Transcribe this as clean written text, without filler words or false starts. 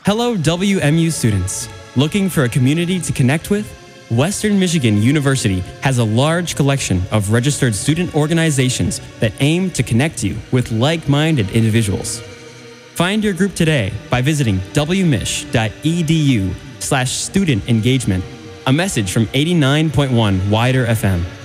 Hello, WMU students. Looking for a community to connect with? Western Michigan University has a large collection of registered student organizations that aim to connect you with like-minded individuals. Find your group today by visiting wmich.edu/student engagement. A message from 89.1 Wider FM.